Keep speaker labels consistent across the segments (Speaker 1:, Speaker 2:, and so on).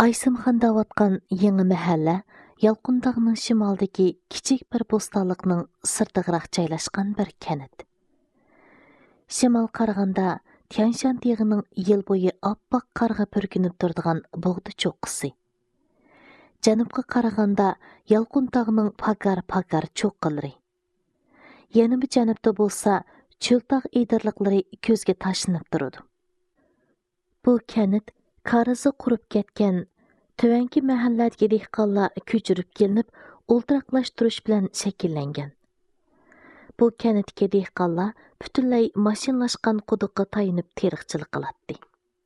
Speaker 1: Aysimxon davatqan yangi mahalla Yalqundağның şimaldagi kichik bir bo'stonliqning sirtig'iroq joylashgan bir kanit. Şimal qaraganda Tianshan teg'ining yil bo'yi oppoq qarga purkinib turadigan bug'di cho'qqisi. Janubga qaraganda Yalqundağның pagar cho'qqilari. Yana bir janubda bo'lsa, cho'ltaq edirliqlari ko'zga tashlanib turadi. Bu kanit Karizi qurib ketgan Tövenki mahalladagi dehqonlar ko'chirib kelinib, o'ltiraqlashtirish bilan shakllangan. Bu kanitga dehqonlar butunlay mashinlashgan quduqqa tayinib teriqchilik qiladi.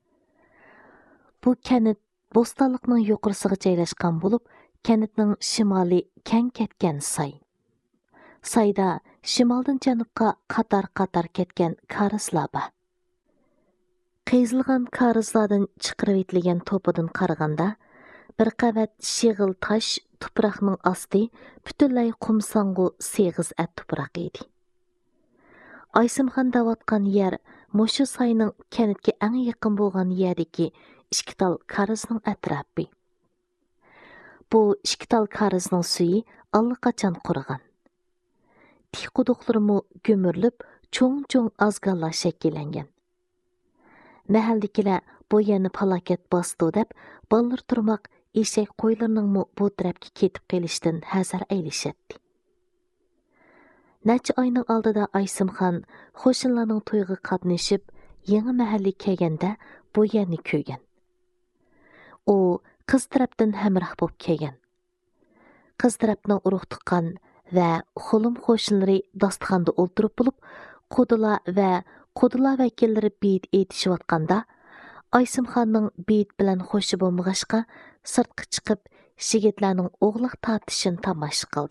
Speaker 1: Bu kanit bo'stonliqning yuqorisiga joylashgan bo'lib, kanitning shimoli keng ketgan say. Sayda shimoldan janubga qator ketgan karizlar bor. Qezilgan karizlardan chiqarib etilgan to'pidan qaraganda, bir qavat shig'il tosh tuproqning osti butunlay qumsongu seg'iz at tuproq edi. Aysimxon davatqan yer mushu sayning kanitga eng yaqin bo'lgan yerdagi ikki tal karizning atrofi. Bu ikki tal karizning suyi allaqachon qurigan. Tik quduqlarimi gömürilib, cho'ng azganlar shakllangan. Mahaldagilar bu yerni falokat bosdi deb, ballar turmoq eshak qo'ylarning bu tarafga ketib qolishdan hazar aylishatdi. Necha oyning oldida Aysimxon qo'shinlarning to'yiga qatnashib, yangi mahalla kelganda bu yerni ko'rgan. U qiz tarafdan hamroh bo'lib kelgan. Qiz tarafning urug' tuqqan va xo'lim qo'shinlari dasturxonda o'ltirib bo'lib, Qo'dilar vakillari beyit aytishayotganda, Aysimxonning beyit bilan xo'shi bo'lmag'achqa sirtqa chiqib, yigitlarning o'g'liq tortishini tomosha qildi.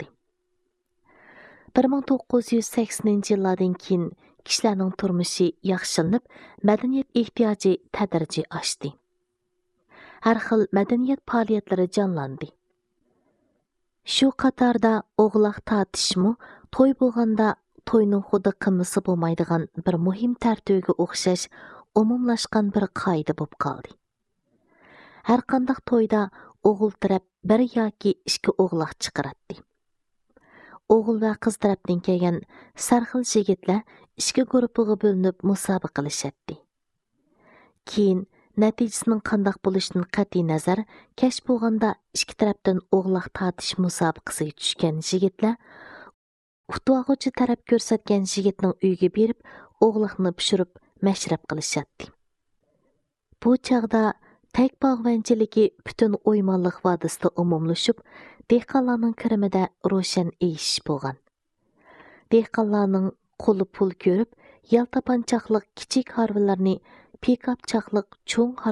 Speaker 1: 1980-yillardan keyin kishilarning turmushi yaxshilanib, madaniyat ehtiyoji tadrijiy oshdi. Har xil madaniyat faoliyatlari jonlandi. Shu qatorda o'g'liq tortishmi to'y bo'lganda to'yning xuddi qimisi bo'lmaydigan bir muhim tartibga o'xshash umumlashgan bir qoida bo'lib qoldi. Har qanday to'yda o'g'il taraf bir yoki ikki o'g'loq chiqaradi. O'g'il va qiz tarafdan kelgan sarxil yigitlar ikki guruhga bo'linib musobaqa qilishadi. Keyin natijasining qanday bo'lishidan qat'iy nazar, kech bo'lganda ikki tarafdan o'g'loq tortish musobaqasiga tushgan yigitlar Utuag'uchi taraf ko'rsatgan yigitning uyiga berib, o'g'liqni pishirib, mashrab qilishadi. Bu chaqda takbog'vanchiligi butun o'ymonliq vodisida umumlashib, dehqonlarning kirimida ro'shan eshish bo'lgan. Dehqonlarning qo'li pul ko'rib, yaltapanchoqliq kichik harvlarni pikap chaqliq cho'ng